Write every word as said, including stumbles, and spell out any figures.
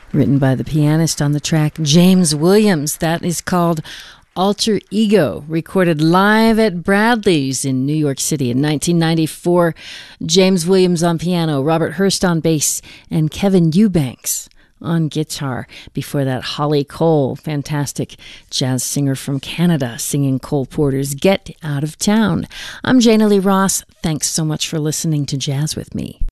written by the pianist on the track, James Williams. That is called Alter Ego, recorded live at Bradley's in New York City in nineteen ninety-four. James Williams on piano, Robert Hurst on bass, and Kevin Eubanks on guitar. Before that, Holly Cole, fantastic jazz singer from Canada, singing Cole Porter's Get Out of Town. I'm Jana Lee Ross. Thanks so much for listening to Jazz with Me.